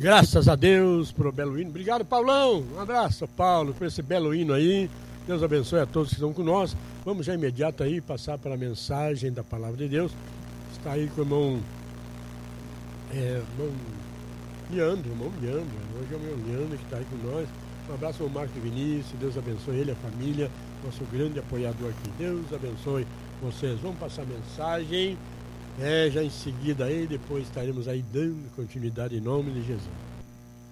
Graças a Deus por um belo hino. Obrigado, Paulão. Um abraço, Paulo, por esse belo hino aí. Deus abençoe a todos que estão conosco. Vamos já imediato aí passar para a mensagem da Palavra de Deus. Está aí com o irmão Leandro. Hoje é o meu Leandro que está aí com nós. Um abraço ao Marco Vinícius. Deus abençoe ele, a família, nosso grande apoiador aqui. Deus abençoe vocês. Vamos passar a mensagem. Já em seguida aí, depois estaremos aí dando continuidade em nome de Jesus.